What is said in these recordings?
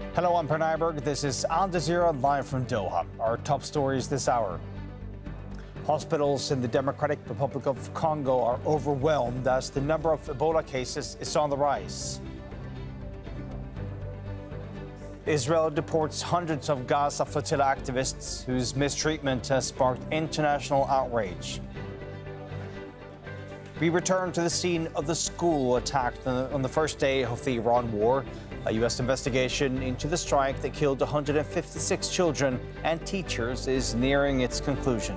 Hello, I'm Pranay Berg. This is Al Jazeera live from Doha. Our top stories this hour. Hospitals in the Democratic Republic of Congo are overwhelmed as the number of Ebola cases is on the rise. Israel deports hundreds of Gaza flotilla activists whose mistreatment has sparked international outrage. We return to the scene of the school attacked on the first day of the Iran war. A U.S. investigation into the strike that killed 156 children and teachers is nearing its conclusion.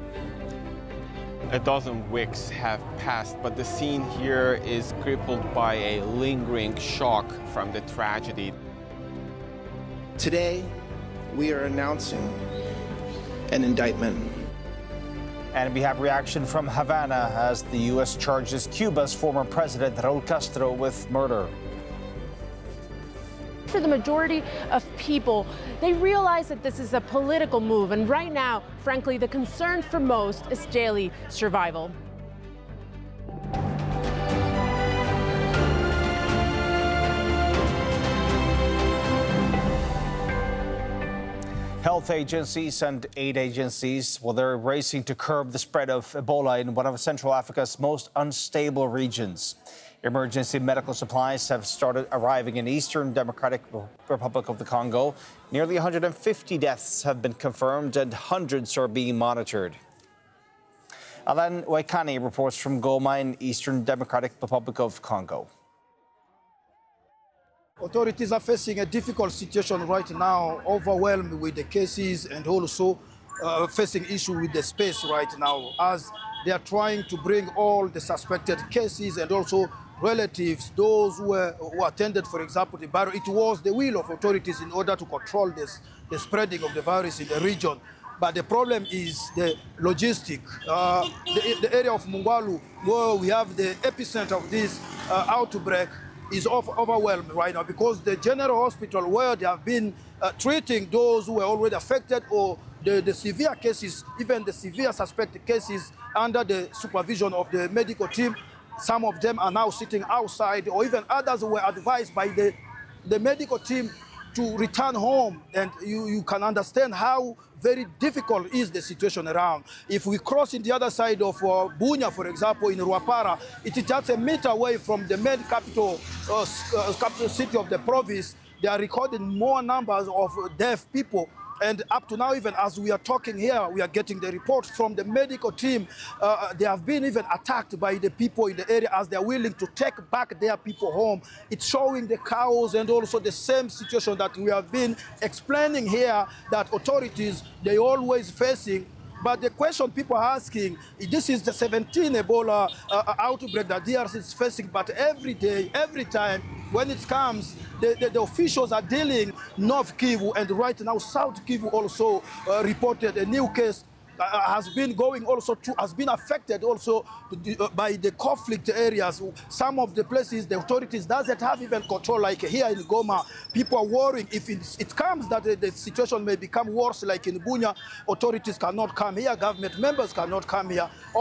A dozen weeks have passed, but the scene here is crippled by a lingering shock from the tragedy. Today, we are announcing an indictment. And we have reaction from Havana as the U.S. charges Cuba's former president, Raul Castro, with murder. For the majority of people, they realize that this is a political move, and right now, frankly, the concern for most is daily survival. Health agencies and aid agencies, well, they're racing to curb the spread of Ebola in one of Central Africa's most unstable regions. Emergency medical supplies have started arriving in Eastern Democratic Republic of the Congo. Nearly 150 deaths have been confirmed and hundreds are being monitored. Alan Waikani reports from Goma in Eastern Democratic Republic of Congo. Authorities are facing a difficult situation right now, overwhelmed with the cases and also facing issue with the space right now, as they are trying to bring all the suspected cases and also relatives, those who attended, for example, the virus. It was the will of authorities in order to control the spreading of the virus in the region. But the problem is the logistic. The area of Mungwalu, where we have the epicenter of this outbreak, is overwhelmed right now because the general hospital where they have been treating those who were already affected or the severe cases, even the severe suspected cases under the supervision of the medical team, some of them are now sitting outside, or even others were advised by the medical team to return home. And you can understand how very difficult is the situation around. If we cross in the other side of Bunya, for example, in Ruapara, it is just a meter away from the main capital city of the province. They are recording more numbers of deaf people. And up to now, even as we are talking here, we are getting the report from the medical team. They have been even attacked by the people in the area as they are willing to take back their people home. It's showing the chaos and also the same situation that we have been explaining here that authorities, they always facing. But the question people are asking, this is the 17th Ebola outbreak that DRC is facing, but every day, every time, when it comes, the officials are dealing North Kivu, and right now South Kivu also reported a new case has been going also to, has been affected also by the conflict areas. Some of the places the authorities doesn't have even control, like here in Goma. People are worrying if it comes that the situation may become worse, like in Bunya, authorities cannot come here, government members cannot come here.